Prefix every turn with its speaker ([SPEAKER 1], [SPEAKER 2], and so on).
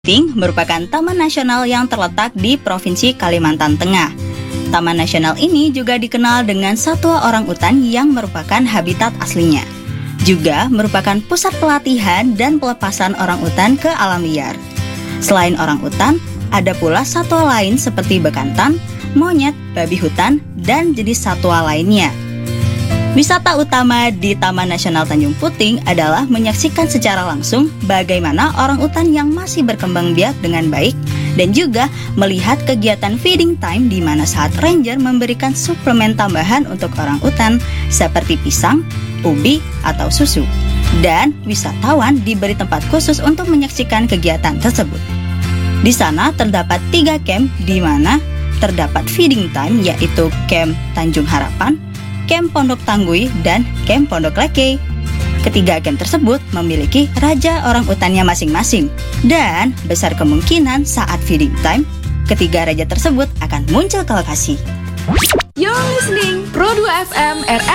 [SPEAKER 1] Puting merupakan taman nasional yang terletak di Provinsi Kalimantan Tengah. Taman nasional ini juga dikenal dengan satwa orangutan yang merupakan habitat aslinya. Juga merupakan pusat pelatihan dan pelepasan orangutan ke alam liar. Selain orangutan, ada pula satwa lain seperti bekantan, monyet, babi hutan, dan jenis satwa lainnya. Wisata utama di Taman Nasional Tanjung Puting adalah menyaksikan secara langsung bagaimana orangutan yang masih berkembang biak dengan baik dan juga melihat kegiatan feeding time di mana saat ranger memberikan suplemen tambahan untuk orangutan seperti pisang, ubi, atau susu. Dan wisatawan diberi tempat khusus untuk menyaksikan kegiatan tersebut. Di sana terdapat 3 camp di mana terdapat feeding time, yaitu Camp Tanjung Harapan, Camp Pondok Tanggui, dan Camp Pondok Leke. Ketiga camp tersebut memiliki raja orangutannya masing-masing. Dan besar kemungkinan saat feeding time, ketiga raja tersebut akan muncul ke lokasi.
[SPEAKER 2] You're listening Pro 2 FM